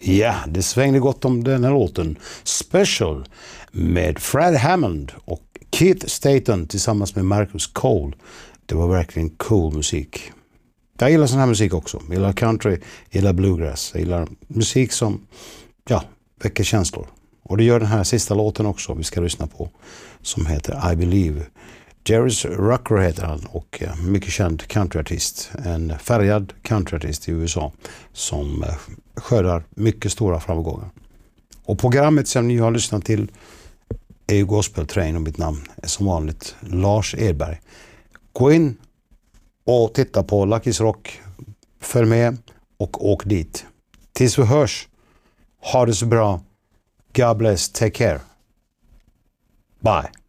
Ja, det svängde gott om den här låten. Special med Fred Hammond och Keith Staton tillsammans med Marcus Cole. Det var verkligen cool musik. Jag gillar sån här musik också. Jag gillar country, jag gillar bluegrass. Jag gillar musik som väcker känslor. Och det gör den här sista låten också vi ska lyssna på, som heter I Believe. Jerry Rucker heter han och mycket känd countryartist. En färgad countryartist i USA som skördar mycket stora framgångar. Och programmet som ni har lyssnat till är ju Gospel Train och mitt namn är som vanligt Lars Edberg. Gå in och titta på Lucky's Rock. Följ med och åk dit. Tills vi hörs. Ha det så bra. God bless. Take care. Bye.